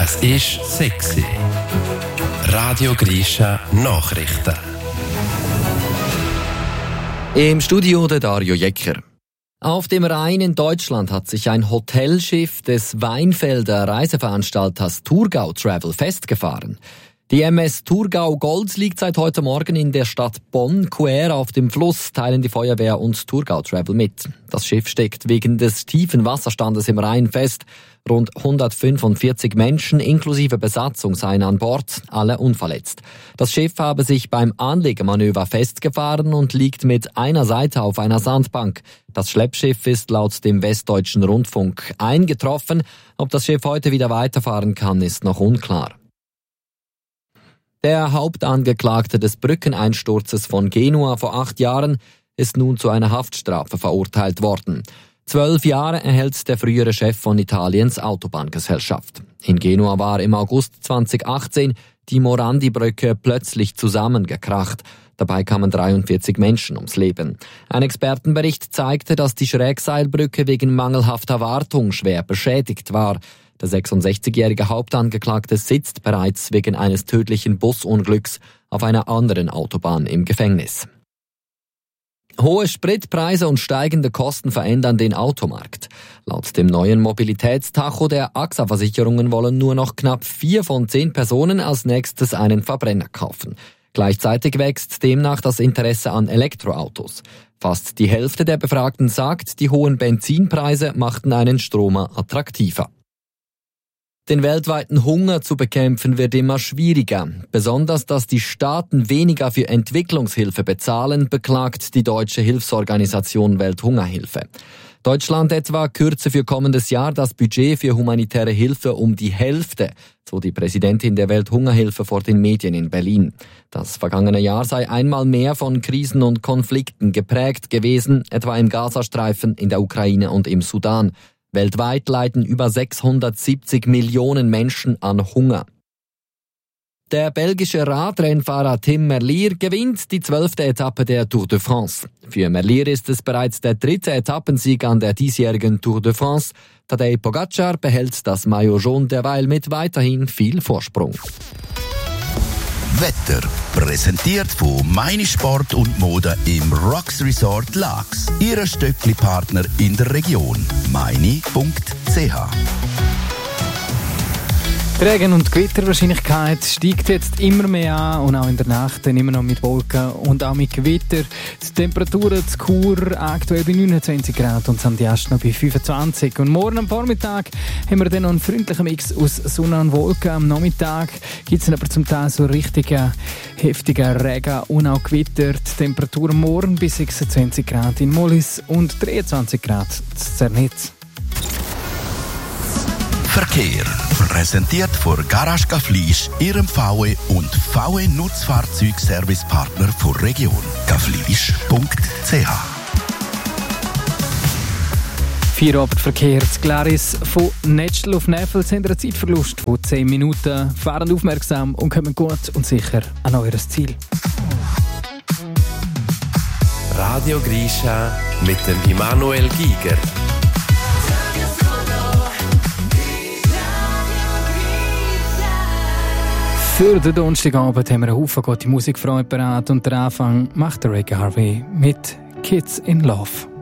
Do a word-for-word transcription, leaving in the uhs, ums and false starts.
Es ist sexy. Radio Grisha Nachrichten. Im Studio der Dario Jecker. Auf dem Rhein in Deutschland hat sich ein Hotelschiff des Weinfelder Reiseveranstalters Thurgau Travel festgefahren. Die M S Thurgau Gold liegt seit heute Morgen in der Stadt Bonn. Quer auf dem Fluss teilen die Feuerwehr und Thurgau Travel mit. Das Schiff steckt wegen des tiefen Wasserstandes im Rhein fest. Rund hundertfünfundvierzig Menschen inklusive Besatzung seien an Bord, alle unverletzt. Das Schiff habe sich beim Anlegemanöver festgefahren und liegt mit einer Seite auf einer Sandbank. Das Schleppschiff ist laut dem Westdeutschen Rundfunk eingetroffen. Ob das Schiff heute wieder weiterfahren kann, ist noch unklar. Der Hauptangeklagte des Brückeneinsturzes von Genua vor acht Jahren ist nun zu einer Haftstrafe verurteilt worden. Zwölf Jahre erhält der frühere Chef von Italiens Autobahngesellschaft. In Genua war im August zweitausendachtzehn die Morandi-Brücke plötzlich zusammengekracht. Dabei kamen dreiundvierzig Menschen ums Leben. Ein Expertenbericht zeigte, dass die Schrägseilbrücke wegen mangelhafter Wartung schwer beschädigt war. Der sechsundsechzigjährige Hauptangeklagte sitzt bereits wegen eines tödlichen Busunglücks auf einer anderen Autobahn im Gefängnis. Hohe Spritpreise und steigende Kosten verändern den Automarkt. Laut dem neuen Mobilitätstacho der A X A-Versicherungen wollen nur noch knapp vier von zehn Personen als nächstes einen Verbrenner kaufen. Gleichzeitig wächst demnach das Interesse an Elektroautos. Fast die Hälfte der Befragten sagt, die hohen Benzinpreise machten einen Stromer attraktiver. Den weltweiten Hunger zu bekämpfen wird immer schwieriger. Besonders, dass die Staaten weniger für Entwicklungshilfe bezahlen, beklagt die deutsche Hilfsorganisation Welthungerhilfe. Deutschland etwa kürze für kommendes Jahr das Budget für humanitäre Hilfe um die Hälfte, so die Präsidentin der Welthungerhilfe vor den Medien in Berlin. Das vergangene Jahr sei einmal mehr von Krisen und Konflikten geprägt gewesen, etwa im Gazastreifen, in der Ukraine und im Sudan. Weltweit leiden über sechshundertsiebzig Millionen Menschen an Hunger. Der belgische Radrennfahrer Tim Merlier gewinnt die zwölfte Etappe der Tour de France. Für Merlier ist es bereits der dritte Etappensieg an der diesjährigen Tour de France. Tadej Pogacar behält das Maillot jaune derweil mit weiterhin viel Vorsprung. Wetter, präsentiert von Meine Sport und Mode im Rocks Resort Laax. Ihre Stöckli-Partner in der Region. meine punkt c h. Die Regen- und Gewitterwahrscheinlichkeit steigt jetzt immer mehr an und auch in der Nacht dann immer noch mit Wolken und auch mit Gewitter. Die Temperaturen zu Chur aktuell bei neunundzwanzig Grad und Sankt Just noch bei fünfundzwanzig. Und morgen am Vormittag haben wir dann noch einen freundlichen Mix aus Sonne und Wolken. Am Nachmittag gibt es aber zum Teil so richtigen, heftigen Regen und auch Gewitter. Die Temperatur morgen bei sechsundzwanzig Grad in Mollis und dreiundzwanzig Grad in Zernitz. Verkehr. Präsentiert von Garage Gaflisch, Ihrem V W und V W Nutzfahrzeugservicepartner der Region. gaflisch punkt c h. Feierabendverkehr zu Glaris von Netschl auf Neffels haben einen Zeitverlust von zehn Minuten. Fahren aufmerksam und kommen gut und sicher an eures Ziel. Radio Grisha mit dem Immanuel Giger. Für den Donnerstagabend haben wir einen Haufen gute Musikfreude parat und der Anfang macht der Reggae Harvey mit Kids in Love.